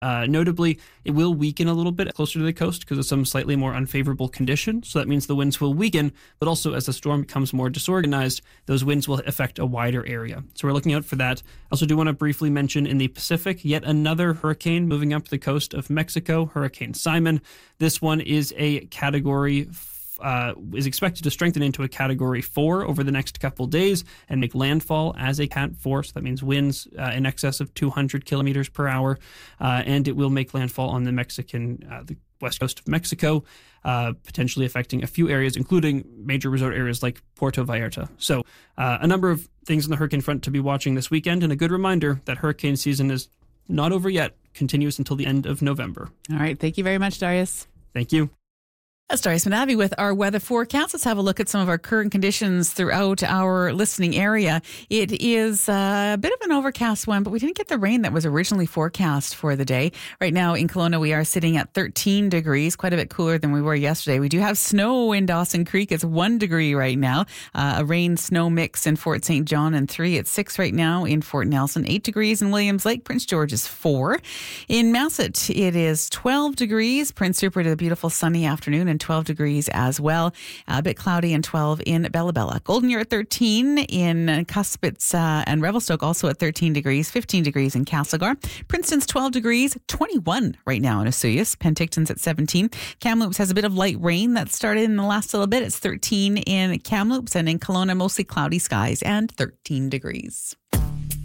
Notably, it will weaken a little bit closer to the coast because of some slightly more unfavorable conditions. So that means the winds will weaken, but also as the storm becomes more disorganized, those winds will affect a wider area. So we're looking out for that. I also do want to briefly mention in the Pacific, yet another hurricane moving up the coast of Mexico, Hurricane Simon. This one is a category is expected to strengthen into a Category 4 over the next couple days and make landfall as a Cat 4. So that means winds in excess of 200 kilometers per hour. And it will make landfall on the west coast of Mexico, potentially affecting a few areas, including major resort areas like Puerto Vallarta. So a number of things on the hurricane front to be watching this weekend. And a good reminder that hurricane season is not over yet, continues until the end of November. All right. Thank you very much, Darius. Thank you. That's Darius Manavi with our weather forecast. Let's have a look at some of our current conditions throughout our listening area. It is a bit of an overcast one, but we didn't get the rain that was originally forecast for the day. Right now in Kelowna, we are sitting at 13 degrees, quite a bit cooler than we were yesterday. We do have snow in Dawson Creek. It's 1 degree right now. A rain-snow mix in Fort St. John and 3 at 6 right now in Fort Nelson. 8 degrees in Williams Lake. Prince George is 4. In Masset, it is 12 degrees. Prince Rupert, a beautiful sunny afternoon, and 12 degrees as well. A bit cloudy and 12 in Bella Bella. Golden Year at 13 in Cuspits and Revelstoke, also at 13 degrees, 15 degrees in Castlegar. Princeton's 12 degrees, 21 right now in Osoyoos. Penticton's at 17. Kamloops has a bit of light rain that started in the last little bit. It's 13 in Kamloops, and in Kelowna, mostly cloudy skies and 13 degrees.